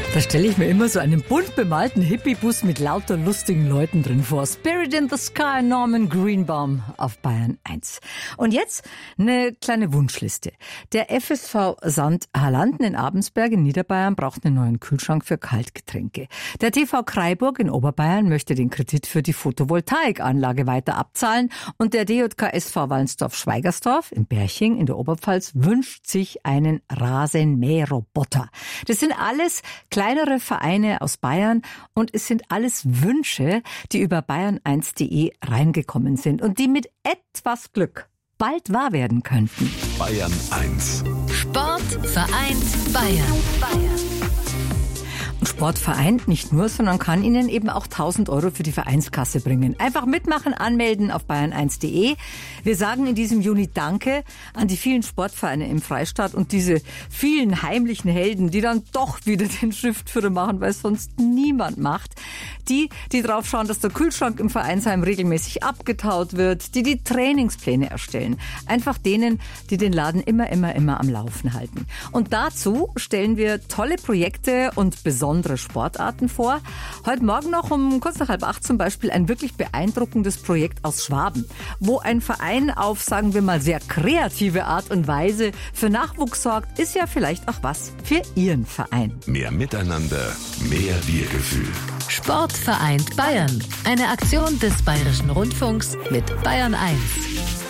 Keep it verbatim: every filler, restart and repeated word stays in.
Da stelle ich mir immer so einen bunt bemalten Hippie-Bus mit lauter lustigen Leuten drin vor. Spirit in the Sky, Norman Greenbaum auf Bayern eins. Und jetzt eine kleine Wunschliste. Der F S V Sand Halanden in Abensberg in Niederbayern braucht einen neuen Kühlschrank für Kaltgetränke. Der T V Kraiburg in Oberbayern möchte den Kredit für die Photovoltaikanlage weiter abzahlen. Und der D J K S V Wallensdorf-Schweigersdorf in Berching in der Oberpfalz wünscht sich einen Rasenmäherroboter. Das sind alles kleinere Vereine aus Bayern und es sind alles Wünsche, die über bayern eins punkt de reingekommen sind und die mit etwas Glück bald wahr werden könnten. Bayern eins. Sport vereint Bayern. Bayern. Sport vereint nicht nur, sondern kann Ihnen eben auch tausend Euro für die Vereinskasse bringen. Einfach mitmachen, anmelden auf bayern eins punkt de. Wir sagen in diesem Juni Danke an die vielen Sportvereine im Freistaat und diese vielen heimlichen Helden, die dann doch wieder den Schriftführer machen, weil es sonst niemand macht. Die, die drauf schauen, dass der Kühlschrank im Vereinsheim regelmäßig abgetaut wird, die die Trainingspläne erstellen. Einfach denen, die den Laden immer, immer, immer am Laufen halten. Und dazu stellen wir tolle Projekte und besondere Sportarten vor. Heute Morgen noch um kurz nach halb acht zum Beispiel ein wirklich beeindruckendes Projekt aus Schwaben, wo ein Verein auf, sagen wir mal, sehr kreative Art und Weise für Nachwuchs sorgt, ist ja vielleicht auch was für Ihren Verein. Mehr Miteinander, mehr Wir-Gefühl. Sport vereint Bayern. Eine Aktion des Bayerischen Rundfunks mit Bayern eins.